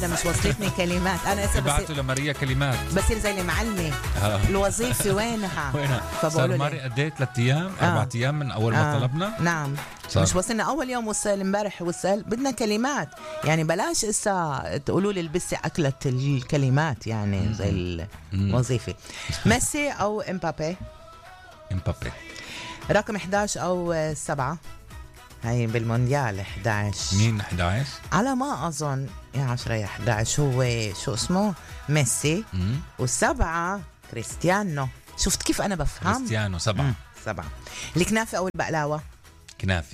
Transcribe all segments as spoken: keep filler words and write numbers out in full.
مش وصلتني كلمات انا هسه بعتوا بصير لماريا كلمات. بصير زي المعلمه آه. الوظيفه وينها وينها؟ صار فبقولوا ماري لي قد ايه؟ ثلاث ايام آه. اربع ايام من اول ما آه. طلبنا. نعم صار. مش وصلنا اول يوم وصل امبارح وصل بدنا كلمات يعني بلاش اسا تقولوا لي البسي اكلت الكلمات يعني زي الوظيفه. ميسي او امبابي؟ امبابي. رقم إحدى عشر او سبعة هاي بالمونديال إحدى عشر مين إحدى عشر؟ على ما اظن يا عشرة يا إحدى عشر هو شو اسمه ميسي مم. والسبعة كريستيانو. شفت كيف انا بفهم؟ كريستيانو سبعة. مم. سبعة. الكنافه او البقلاوه؟ كنافي.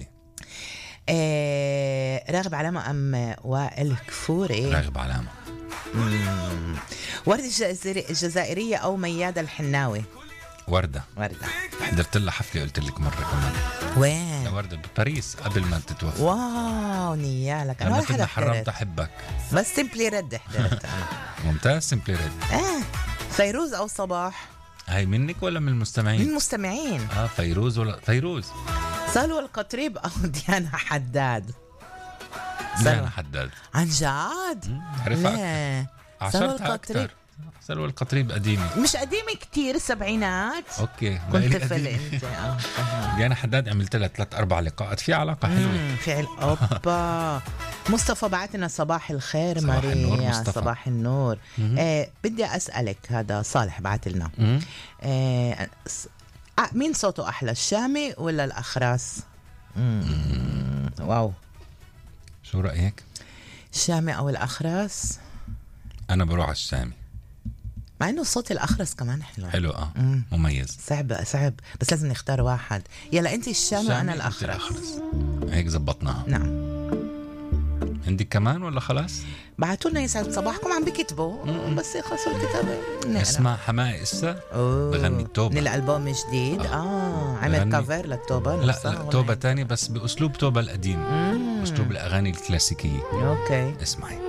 آه راغب علامة أم وائل كفوري؟ راغب علامة. مم. وردة الجزائري- الجزائرية أو ميادة الحناوي؟ وردة. وردة. حضرت لها حفلة قلت لك مرة كمان. وين؟ وردة بباريس قبل ما تتوفى. واو نيالك أنا لما ولا كنا حدا حرمت حضرت أحبك. بس سيمبلي رد حضرت أنا. ممتاز. سمبلي ريد. آه فيروز أو صباح؟ هاي منك ولا من من المستمعين؟ المستمعين. اه فيروز ولا فيروز؟ سلوى القطريب أو ديانا حداد؟ ديانا حداد. عن جد؟ عرفها لا سلوى عشرتها القطريب أكتر. سلوى القطريب قديمة. مش قديمة كتير السبعينات. اوكي كنت بقالي طفل قديمة. انت اه فهمت. ديانا حداد عملت لها ثلاث اربع لقاءات في علاقة حلوة. مم، فعل اوبا. مصطفى بعت لنا صباح الخير صباح النور ماريا. مصطفى. صباح النور. آه بدي اسالك هذا صالح بعت لنا مم. آه س- آه مين صوته احلى الشامي ولا الاخرس؟ مم. واو شو رأيك؟ الشامي او الاخرس؟ انا بروح على الشامي. مع انه صوت الاخرس كمان حلو. حلو اه مم. مميز. صعب صعب بس لازم نختار واحد. يلا انت الشامي وانا أنت الاخرس. الأخرس. هيك زبطناها. نعم. عندك كمان ولا خلاص؟ بعتوا لنا يسعد صباحكم عم بكتبوا بس يخلصوا الكتابة نقرأ. اسمع حماقي إسا أوه. بغني توبة. من الألبوم جديد اه عمل بغني. كافر للتوبة لا, نفسها لا ولا توبة إيه؟ تاني بس بأسلوب توبة القديم. مم. أسلوب الأغاني الكلاسيكية. اوكي اسمعي.